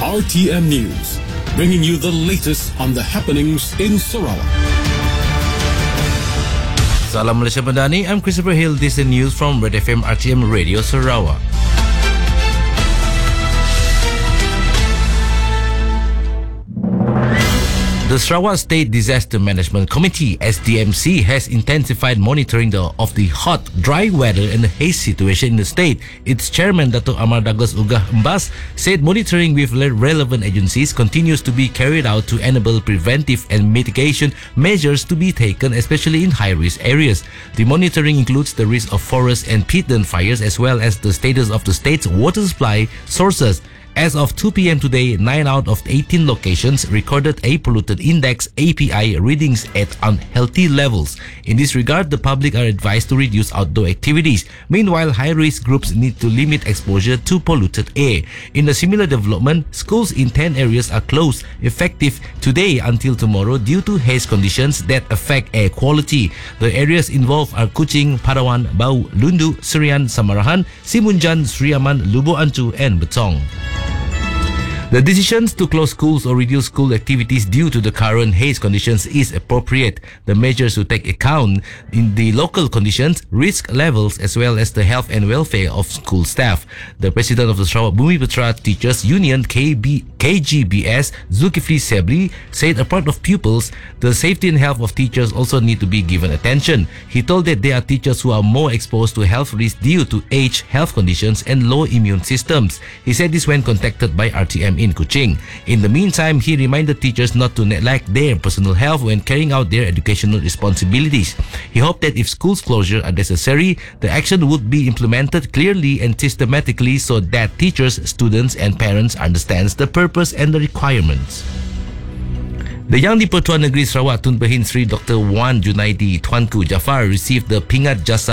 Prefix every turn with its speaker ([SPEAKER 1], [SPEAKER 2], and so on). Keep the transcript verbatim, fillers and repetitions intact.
[SPEAKER 1] R T M News, bringing you the latest on the happenings in Sarawak.
[SPEAKER 2] Salam Malaysia Madani, I'm Christopher Hill. This is the news from Red F M R T M Radio Sarawak. The Sarawak State Disaster Management Committee (S D M C) has intensified monitoring the, of the hot, dry weather and the haze situation in the state. Its chairman, Dato Amar Douglas Ugah Mbas, said monitoring with relevant agencies continues to be carried out to enable preventive and mitigation measures to be taken, especially in high-risk areas. The monitoring includes the risk of forest and peatland fires as well as the status of the state's water supply sources. As of two p.m. today, nine out of eighteen locations recorded a polluted index A P I readings at unhealthy levels. In this regard, the public are advised to reduce outdoor activities. Meanwhile, high-risk groups need to limit exposure to polluted air. In a similar development, schools in ten areas are closed, effective today until tomorrow due to haze conditions that affect air quality. The areas involved are Kuching, Palawan, Bau, Lundu, Serian, Samarahan, Simunjan, Sriaman, Lubu Antu, and Betong. The decisions to close schools or reduce school activities due to the current haze conditions is appropriate. The measures to take account in the local conditions, risk levels, as well as the health and welfare of school staff. The president of the Sarawak Bumiputra Teachers Union K B, K G B S, Zulkifli Sebri, said apart of pupils, the safety and health of teachers also need to be given attention. He told that there are teachers who are more exposed to health risks due to age, health conditions, and low immune systems. He said this when contacted by R T M in Kuching. In the meantime, he reminded teachers not to neglect their personal health when carrying out their educational responsibilities. He hoped that if schools closure are necessary, the action would be implemented clearly and systematically so that teachers, students, and parents understand the purpose and the requirements. The Yang di-Pertuan Negeri Sarawak Tun Berhad Sri Doctor Wan Junaidi Tuanku Jafar received the Pingat Jasa